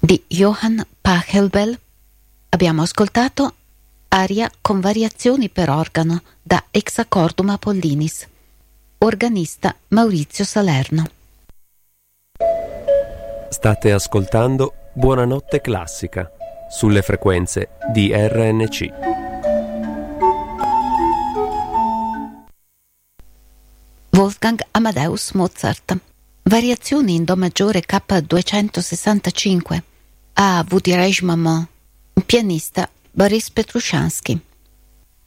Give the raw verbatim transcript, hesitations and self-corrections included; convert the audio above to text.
di Johann Pachelbel abbiamo ascoltato aria con variazioni per organo da Hexachordum Apollinis, organista Maurizio Salerno. State ascoltando Buonanotte Classica sulle frequenze di R N C. Wolfgang Amadeus Mozart. Variazioni in Do maggiore K duecentosessantacinque a W di Reichsmanin, pianista Boris Petruchansky.